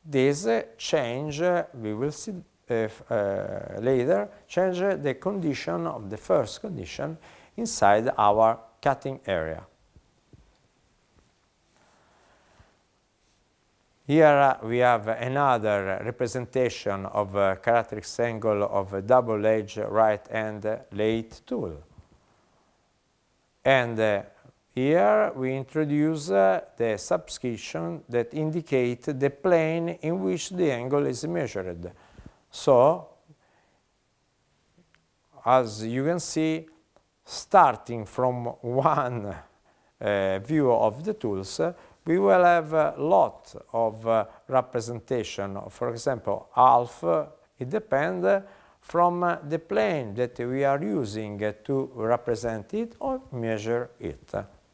this change, we will see later, change the condition of the first condition inside our cutting area. Here we have another representation of a characteristic angle of a double-edged right-hand lathe tool. And here we introduce the subscription that indicate the plane in which the angle is measured. So, as you can see, starting from one view of the tools, we will have a lot of representation. For example, half, it depends from the plane that we are using to represent it or measure it.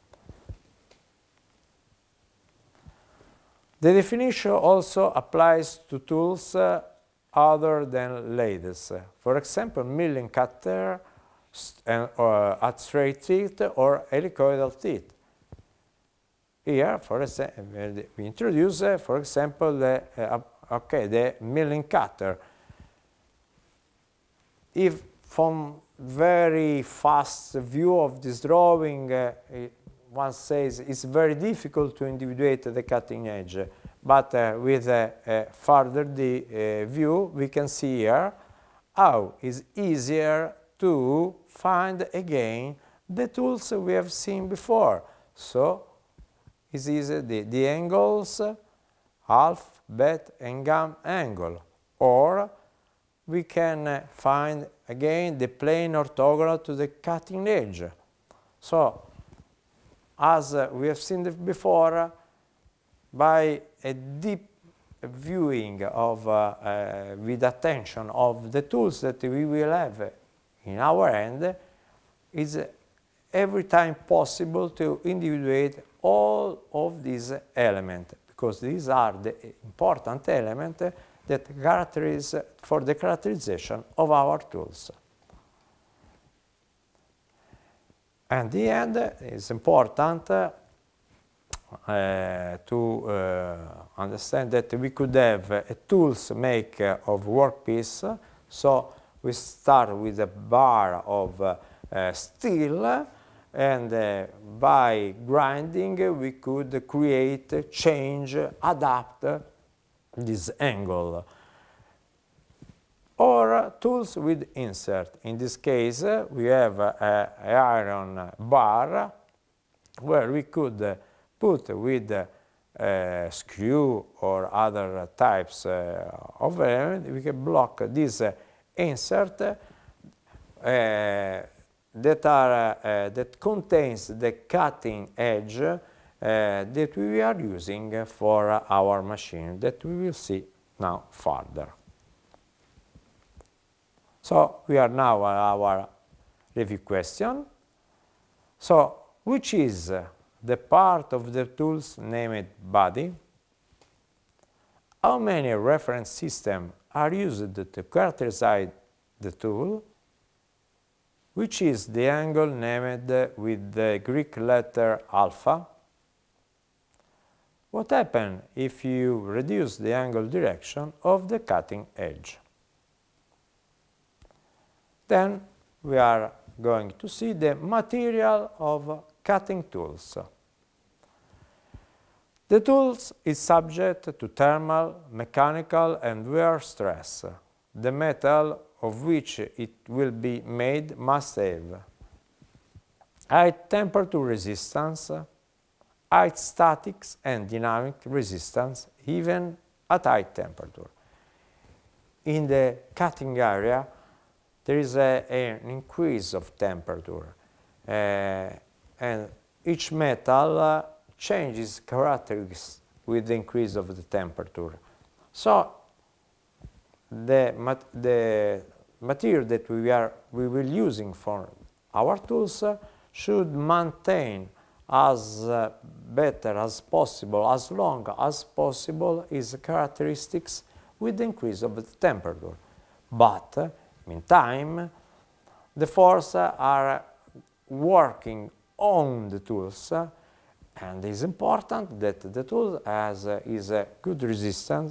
The definition also applies to tools other than lathes. For example, milling cutter at straight teeth or helicoidal teeth. Here, for example, we introduce, for example, the milling cutter. If from very fast view of this drawing, one says it's very difficult to individuate the cutting edge, but with a further view, we can see here how it's easier to find again the tools we have seen before. So, it's easy, the angles, half, bet, and gum angle. Or we can find again the plane orthogonal to the cutting edge. So, as we have seen before, by a deep viewing of, with attention of the tools that we will have in our hand, is every time possible to individuate all of these elements, because these are the important elements that characterize for the characterization of our tools. And the end is important to understand that we could have a tools make of workpiece. So we start with a bar of steel, and by grinding we could create, change, adapt this angle. Or tools with insert. In this case, we have an iron bar where we could put with a screw or other types of element, we can block this insert that contains the cutting edge that we are using for our machine, that we will see now further. So we are now at our review question. So which is the part of the tools named body? How many reference systems are used to characterize the tool? Which is the angle named with the Greek letter alpha? What happens if you reduce the angle direction of the cutting edge? Then we are going to see the material of cutting tools. The tools is subject to thermal, mechanical, and wear stress. The metal of which it will be made must have high temperature resistance, high statics and dynamic resistance, even at high temperature. In the cutting area, there is an increase of temperature, and each metal changes characteristics with the increase of the temperature. So the material that we will using for our tools should maintain as better as possible, as long as possible, its characteristics with the increase of the temperature. But meantime, the forces are working on the tools, and it is important that the tool is a good resistance